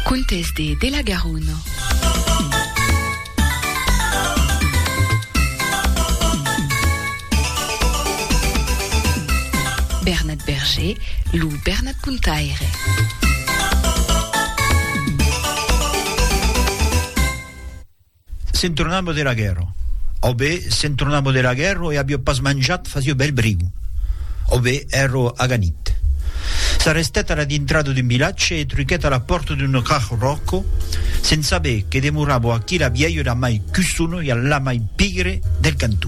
Contes de la Garonne. Bernard Berger, Lou Bernard Puntaire. Se tornamo della guerra, se tornamo della guerra e abbiamo pas mangiato, fazio bel brigo. Ero a Ganit. Sarei stata all'entrata di un villaggio e truccata alla porta di un carro rocco, senza sapere che demoravo a chi la vieio era mai chiuso e alla mai pigre del cantù.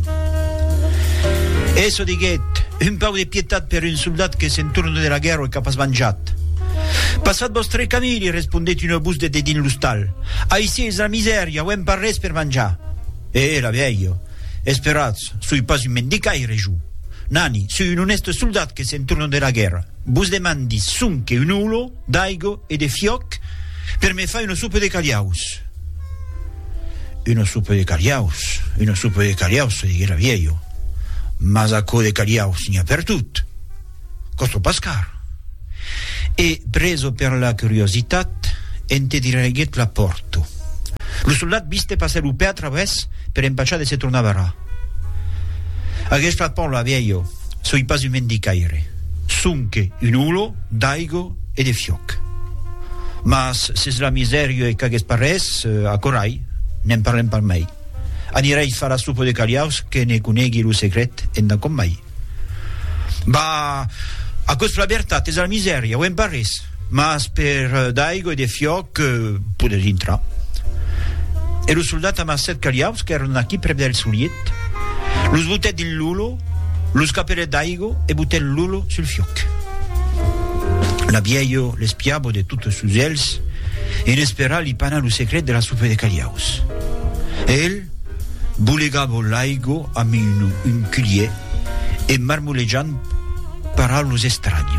E so di che un po' di pietà per un soldato che se torna della guerra e capace mangiato. Passat vostre camini, rispondete un bus de din l'ustal. Aici è la miseria, o imparres per mangiare. E la vieio, esperazzo, sui pasi mendicaire giù. Nani, sui un onesto soldato che se torna della guerra. Bus demandi sunche un ulo, daigo e de fioc per me fai una suppa de caliaus. Una suppa de caliaus, dice la vieio. Ma sacco de caliaus n'ha per tutto. Costo pascar. E preso per la curiosità, ente direi la porto. Lo soldato viste passare l'upè a través per impacciare se tornava là. A questa parola vieio, sui pasi mendicaire. Sunche un ulo, daigo e de fioc. Ma se la miseria e cages parres, a corai, ne parlem per mai. Anirei a fare la suppa de caliaus che ne coneghi lo segret e non con mai. Ma a questa libertà è la miseria, o imparres, ma per daigo e de fioc può entrare. E lo soldato a masset caliaus che erano qui per vedere il suliet, lo sbutte di lulo, lo scappere daigo e butte l'ulo sul fioc. La vieio le spiavo di tutto sus els e ne spera li pana lo segret della suppa de caliaus. El bulegavo l'aigo a un culier e marmoleggiando parà los estranio.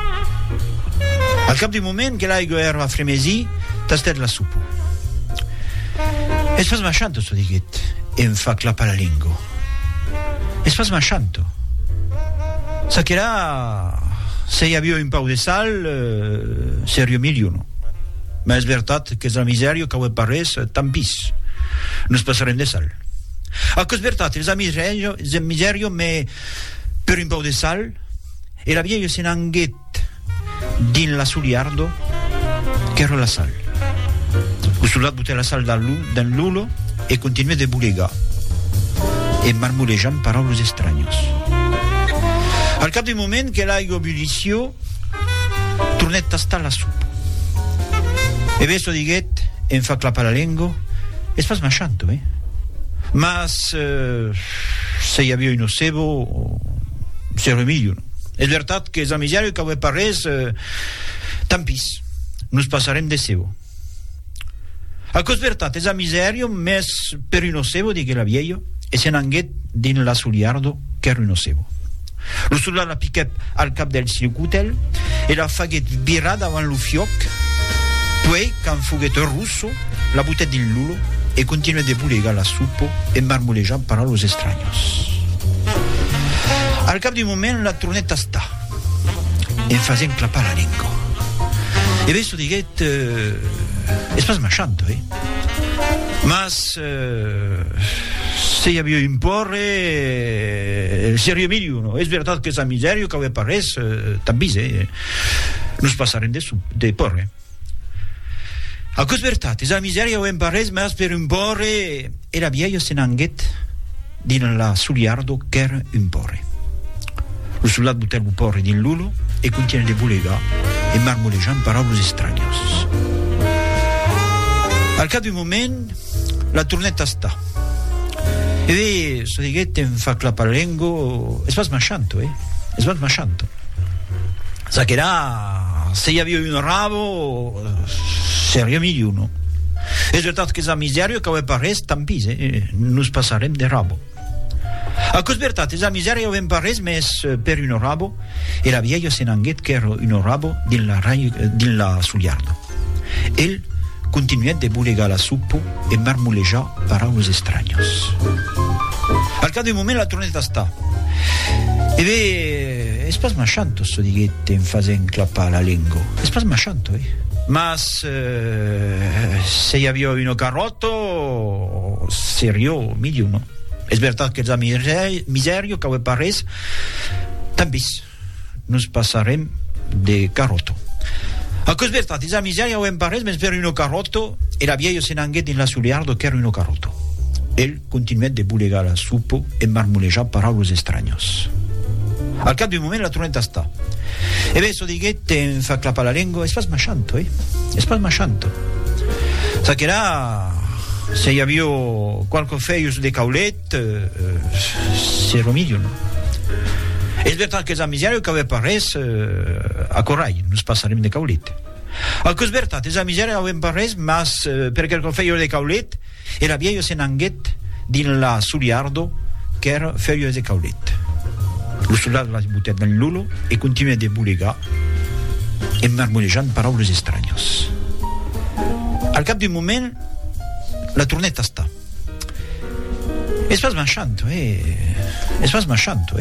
Al cap di moment che l'aigo era a fremesi, tastet la suppa. E spas mascianto sto dighet e mi fa clapa la lingua. E spas mascianto. Sa che là se hi havia un pau de sal serio milione. Ma è veritat che la miseria che ho parres tampis. Non passerem de sal. A cos veritat, la miseria me per un pau de sal e la vieio se n'anghet din la suliardo che era la sal. Il soldato butte la sal dall'ulo e continua de bulega e marmoleggiando parole estranios. Al cap di moment che l'aigo bulicio tornetta sta la suppa e vesto di ghet e fa clapa la lingua e spas mascianto ma se hi havia un ocebo se remilion. È veritat che la miseria che aveva parres tampis nos passarem de sebo. A cos veritat la miseria mes per un ocebo di che la vieio e se n'anghet din la suliardo che era un ocebo. Lo soldato la piquet al cap del circuitel e la faghet virà davant lo fioc, poi can fughet russo la butet din lulo e continua de bulega la suppo e marmoleggia paroles estranios. Al cap di moment la tronetta sta e facem clapar la lingua e vesto dighet e spas mascianto mas se hi havia un porre serio milione. È veritat che sa miseria che aveva parres tampis nos passarem de porre. A cos veritat sa miseria aveva parres mas per un porre e la vieio se n'anghet din la suliardo che era un porre. Lo soldato butte il porre din l'ulo e continua de bulega e marmoleggiando paroles estranios. Al cap di un moment la tornetta sta e so dighette fa clapar la lingua e spas mascianto sa che là se hi havia un rabo seria milione. È veritat che sa miseria che aveva parres tampis nos passarem de rabo. A cos veritat la miseria aveva parres mes per un rabo e la vieia se n'anghet che era un rabo din la suliardo. El continuait de bulega la suppa e marmoleggia paroles estranios. Al cap di moment la tornetta sta e è spas mascianto sto dighette in fase in clappa la lingua. È spas mascianto Mas se havia un carotto serio miliuno. Es verdad que la miseria que parece también nos pasarem de carotto. A cos verdad, la miseria o parece men per un carotto e la vieio se n'anguet in la suliardo che era un carotto. El continuait de bulegar la supo e marmolejar paraules estranyos. Al cap d'un moment la torneta sta. E beh, so diguet em fa clapar la lengua, es pas machanto, es pas machanto. Sa che là, se hi havia qualche feius de caulet, se romilion. Es verdad que la miseria que aveva parès a Corrai, nos passarem de caulet. Al cos veritat, la miseria aveva parès, mas per qualche feio de caulet, e la vieio se n'anguet din la suliardo che era feio de caulet. Lo soldato la buttet nel lulo e continua a bulegar e marmolejant paraules estranyos. Al cap d'un moment la torneta sta. Es pas machanto, es pas machanto,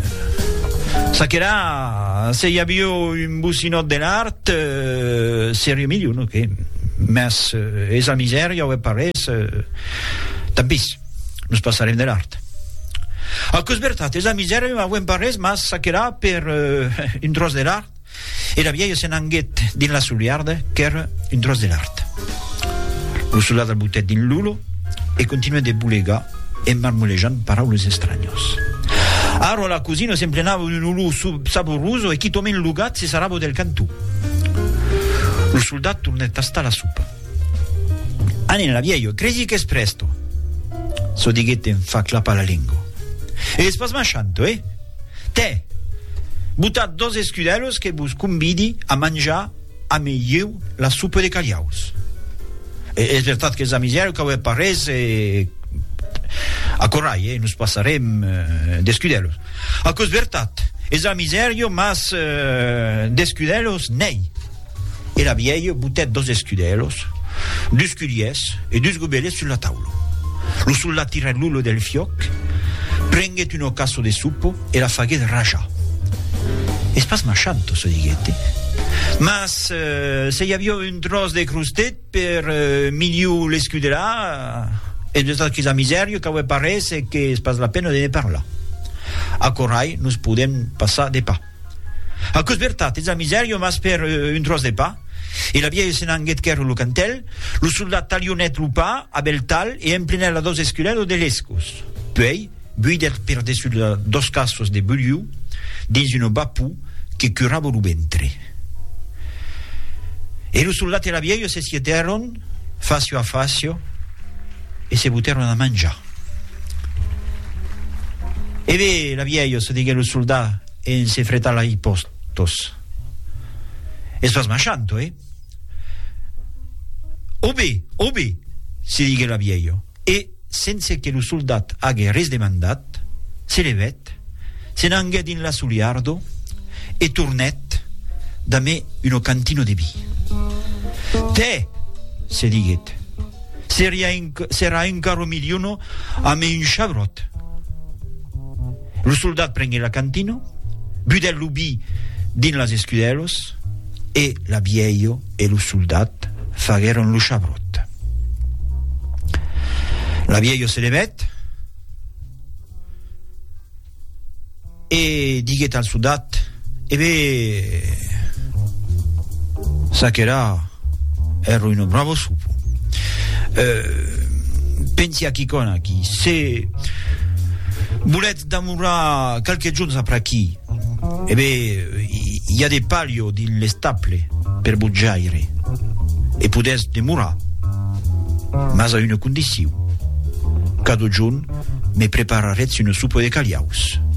sa che là se hi havia un bucinot de l'art serio miliuno che mas esa miseria o parès tambis nos passarem de l'art. Al cos veritat, la miseria no avem parès mas sa che là per un tros de l'art e la vieia se n'anguet din la suliarda che era un tros de l'art. Lo soldato buttet din lulo e continua de bulegar e marmolejant paraules estranyos. Aro la cusina se implenava un ulu saboruso e chi tome in lugat si sarabo del cantù. Lo soldato tornet a sta la supa. Anela vieio, credi che es presto? So diguette em fa clapa la lingua. E es pas machanto, Te, butat 2 escudelos che vos convidi a mangiar a megliu la supa de caliaus. Es verdad que la miseria que aveva parès a Corrai, nos passarem d'escudelos. A cos veritat, la miseria mas d'escudelos nei. E la vieio butet 2 escudelos, 2 culiers e 2 gobeles sulla taulo. Lo soldato tira l'ulo del fioc, prenget un ocasso de supo e la faghet raja. Es pas machanto, so diguette. Mas se hi havia un tros de crustet per miliu l'escudelà, es veritat que la miseria que aveva parès e que es pas la pena de ne parlar. A Corrai nos podem passar de pa. A cos veritat, la miseria mas per un tros de pa, e la vieia se n'anguet che era lo cantel, lo soldat talionet lo pa a beltal e emplenè la 2 escudelos de l'escos. Poi, buider per dessus 2 cassos de buliu dins un bapù che curava lo ventre. E lo soldato e la vieia se sieteron facio a facio e se buttarono a mangiare. E beh, la vieia se dice lo soldato e se fretala i postos. Es pas machanto, Obe, si dice la vieia. E senza che lo soldato abbia res demandat, se levet, se n'anguet in la suliardo e tornet da me uno cantino de vi. Te, se diguet, sarà un caro miliuno a me un chavrot. Lo soldato prende la cantino, budet l'ubi din las escudelos e la vieio e lo soldato fagheron lo chavrot. La vieio se levet e diguet al soldato sa che ero un bravo supo. Pensi a chicona chi se volet d'amurar qualche giorno saprà chi hi ha de palio din le staple per buggiaire e pudes demurar mas a una condizione cada giorno me prepararezzi una supa de caliaus.